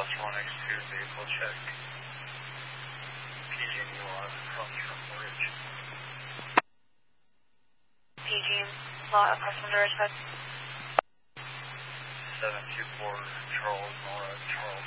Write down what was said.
plus 1X2 vehicle check. PG&E lot across from the ridge. PG&E lot across from the ridge. 724 Charles Nora, Charles.